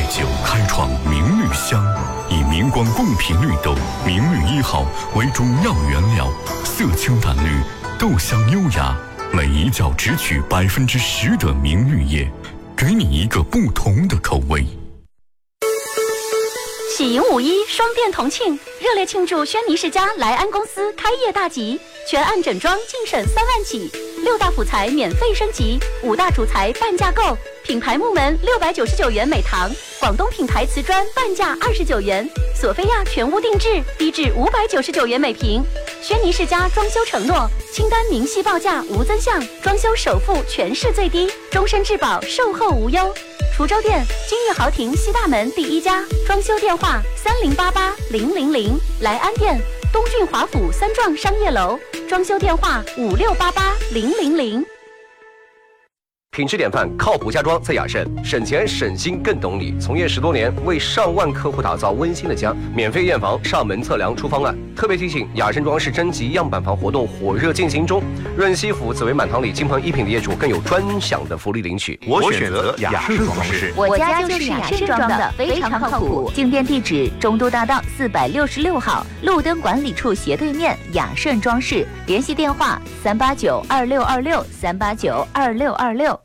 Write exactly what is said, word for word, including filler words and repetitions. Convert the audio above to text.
九开创明绿香，以明光共频绿豆明绿一号为中药原料，色清淡绿，豆香优雅，每一角只取百分之十的明绿叶，给你一个不同的口味。 喜迎五一，双店同庆，热烈庆祝轩尼诗家莱安公司开业大吉，全案整装净省三万起，六大辅材免费升级，五大主材半价购，品牌木门六百九十九元每堂，广东品牌瓷砖半价二十九元，索菲亚全屋定制低至五百九十九元每平。轩尼诗家装修承诺，清单明细报价无增项，装修首付全市最低，终身质保，售后无忧。滁州店金逸豪庭西大门第一家，装修电话三零八八零零零。莱安店东郡华府三幢商业楼，装修电话五六八八零零零。 品质典范，靠谱家装在雅盛，省钱省心更懂你。从业十多年，为上万客户打造温馨的家，免费验房、上门测量、出方案。特别提醒，雅盛装饰征集样板房活动火热进行中，润西府紫薇满堂里金鹏一品的业主更有专享的福利领取。 我选择雅盛装饰， 我家就是雅盛装的，非常靠谱。进店地址：中都大道四百六十六号，路灯管理处斜对面，雅盛装饰。联系电话：三八九二六二六三八九二六二六。